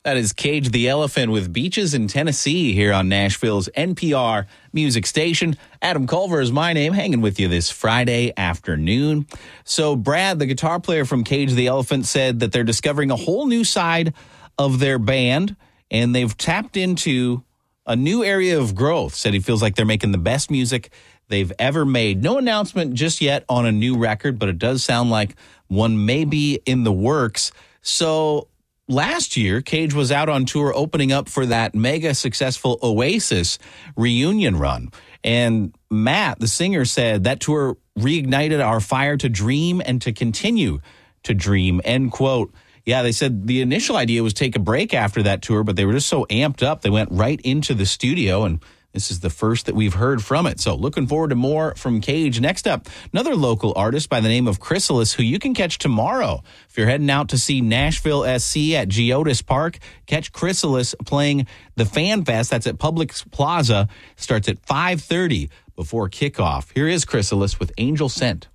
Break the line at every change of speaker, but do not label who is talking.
That is Cage the Elephant with Beaches in Tennessee here on Nashville's NPR music station. Adam Culver is my name, hanging with you this Friday afternoon. So Brad, the guitar player from Cage the Elephant, said that they're discovering a whole new side of their band, and they've tapped into a new area of growth. Said he feels like they're making the best music they've ever made. No announcement just yet on a new record, but it does sound like one may be in the works. So last year, Cage was out on tour opening up for that mega successful Oasis reunion run. And Matt, the singer, said that tour reignited our fire to dream and to continue to dream, end quote. Yeah, they said the initial idea was take a break after that tour, but they were just so amped up, they went right into the studio, and this is the first that we've heard from it. So looking forward to more from Cage. Next up, another local artist by the name of Chrysalis, who you can catch tomorrow. If you're heading out to see Nashville SC at Geodis Park, catch Chrysalis playing the Fan Fest. That's at Publix Plaza. Starts at 5:30 before kickoff. Here is Chrysalis with Angel Scent.